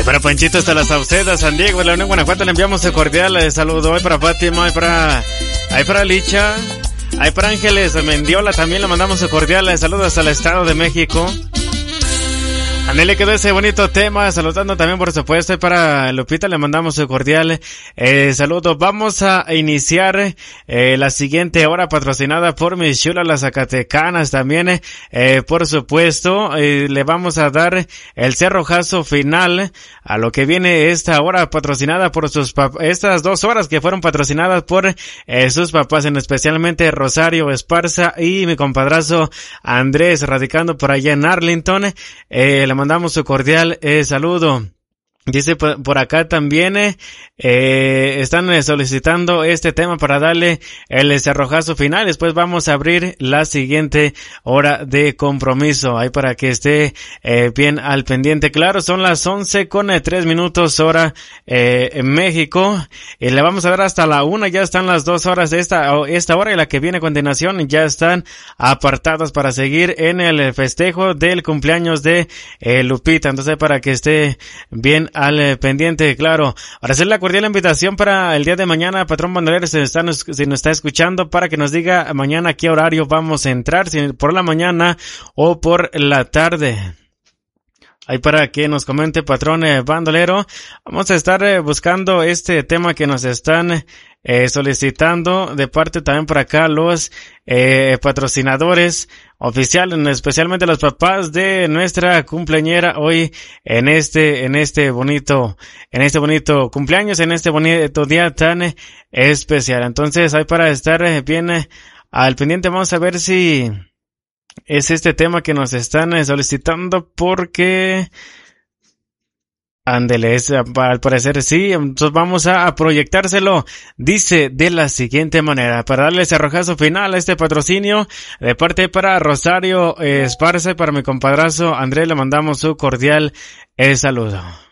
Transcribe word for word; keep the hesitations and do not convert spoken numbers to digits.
Para Panchito hasta la Sauceda, San Diego, la Unión Guanajuato, le enviamos el cordial saludo. Hay para Fátima, hay para, hay para Licha, hay para Ángeles Mendiola, también le mandamos el cordial saludo hasta el Estado de México. A Nelly quedó ese bonito tema, saludando también por supuesto, y para Lupita le mandamos el cordial eh, saludo. Vamos a iniciar eh, la siguiente hora patrocinada por mis chulas las Zacatecanas también, eh, por supuesto, eh, le vamos a dar el cerrojazo final a lo que viene esta hora patrocinada por sus papás, estas dos horas que fueron patrocinadas por eh, sus papás, en especialmente Rosario Esparza y mi compadrazo Andrés, radicando por allá en Arlington. eh, le mandamos su cordial eh, saludo. Dice por, por acá también, eh, eh, están eh, solicitando este tema para darle el cerrojazo final. Después vamos a abrir la siguiente hora de compromiso. Ahí para que esté eh, bien al pendiente. Claro, son las once con tres minutos hora eh, en México. Y le vamos a dar hasta la una. Ya están las dos horas de esta, esta hora y la que viene a continuación. Ya están apartadas para seguir en el festejo del cumpleaños de eh, Lupita. Entonces para que esté bien al eh, pendiente, claro. Ahora hacer la cordial invitación para el día de mañana, patrón bandolero, si nos, está, si nos está escuchando, para que nos diga mañana a qué horario vamos a entrar, si por la mañana o por la tarde. Ahí para que nos comente, patrón eh, bandolero. Vamos a estar eh, buscando este tema que nos están eh, solicitando de parte también por acá los eh, patrocinadores oficiales, especialmente los papás de nuestra cumpleañera hoy en este, en este bonito, en este bonito cumpleaños, en este bonito día tan eh, especial. Entonces, ahí para estar eh, bien eh, al pendiente, vamos a ver si es este tema que nos están eh, solicitando, porque ándele, es, al parecer sí. Entonces vamos a, a proyectárselo. Dice de la siguiente manera, para darle ese arrojazo final a este patrocinio, de parte para Rosario eh, Esparza y para mi compadrazo Andrés, le mandamos su cordial eh, saludo.